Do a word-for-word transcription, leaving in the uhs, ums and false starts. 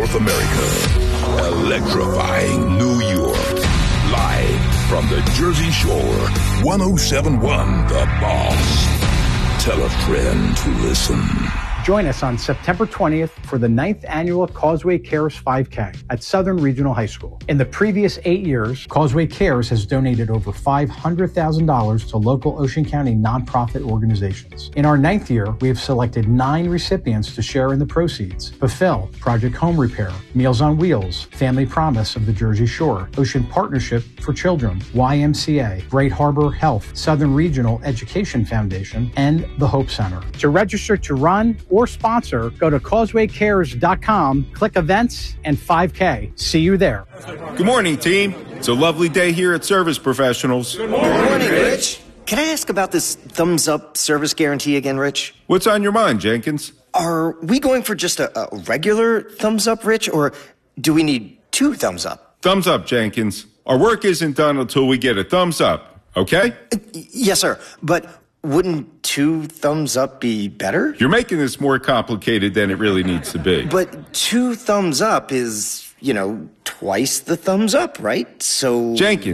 North America, electrifying New York. Live from the Jersey Shore, one oh seven point one The Boss. Tell a friend to listen. Join us on September twentieth for the ninth annual Causeway Cares five K at Southern Regional High School. In the previous eight years, Causeway Cares has donated over five hundred thousand dollars to local Ocean County nonprofit organizations. In our ninth year, we have selected nine recipients to share in the proceeds: Fulfill, Project Home Repair, Meals on Wheels, Family Promise of the Jersey Shore, Ocean Partnership for Children, Y M C A, Great Harbor Health, Southern Regional Education Foundation, and the Hope Center. To register to run or sponsor, go to causeway cares dot com, click events and five K. See you there. Good morning, team. It's a lovely day here at Service Professionals. Good morning, Good morning Rich. Can I ask about this thumbs up service guarantee again, Rich? What's on your mind, Jenkins? Are we going for just a, a regular thumbs up, Rich, or do we need two thumbs up? Thumbs up, Jenkins. Our work isn't done until we get a thumbs up, okay? Uh, yes, sir. But wouldn't two thumbs up be better? You're making this more complicated than it really needs to be. But two thumbs up is, you know, twice the thumbs up, right? So... Jenkins.